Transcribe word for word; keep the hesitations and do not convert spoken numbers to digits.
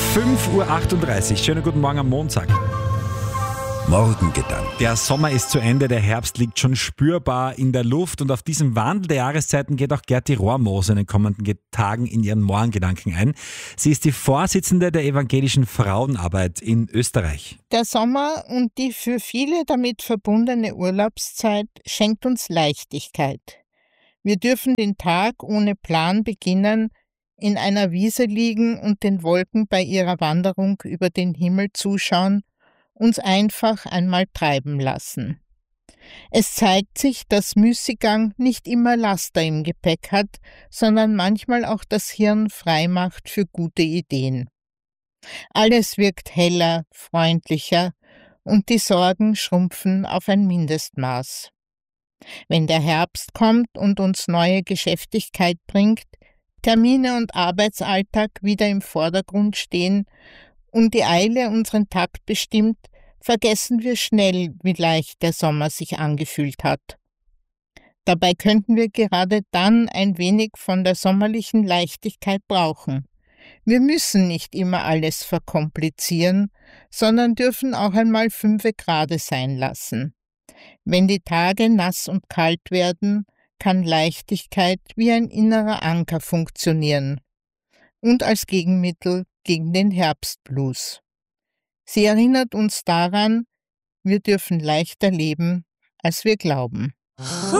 fünf Uhr achtunddreißig. Schönen guten Morgen am Montag. Morgengedanken. Der Sommer ist zu Ende, der Herbst liegt schon spürbar in der Luft und auf diesen Wandel der Jahreszeiten geht auch Gerti Rohrmoos in den kommenden Ge- Tagen in ihren Morgengedanken ein. Sie ist die Vorsitzende der evangelischen Frauenarbeit in Österreich. Der Sommer und die für viele damit verbundene Urlaubszeit schenkt uns Leichtigkeit. Wir dürfen den Tag ohne Plan beginnen, in einer Wiese liegen und den Wolken bei ihrer Wanderung über den Himmel zuschauen, uns einfach einmal treiben lassen. Es zeigt sich, dass Müßiggang nicht immer Laster im Gepäck hat, sondern manchmal auch das Hirn frei macht für gute Ideen. Alles wirkt heller, freundlicher und die Sorgen schrumpfen auf ein Mindestmaß. Wenn der Herbst kommt und uns neue Geschäftigkeit bringt, Termine und Arbeitsalltag wieder im Vordergrund stehen und die Eile unseren Takt bestimmt, vergessen wir schnell, wie leicht der Sommer sich angefühlt hat. Dabei könnten wir gerade dann ein wenig von der sommerlichen Leichtigkeit brauchen. Wir müssen nicht immer alles verkomplizieren, sondern dürfen auch einmal fünfe gerade sein lassen. Wenn die Tage nass und kalt werden, kann Leichtigkeit wie ein innerer Anker funktionieren und als Gegenmittel gegen den Herbstblues. Sie erinnert uns daran, wir dürfen leichter leben, als wir glauben.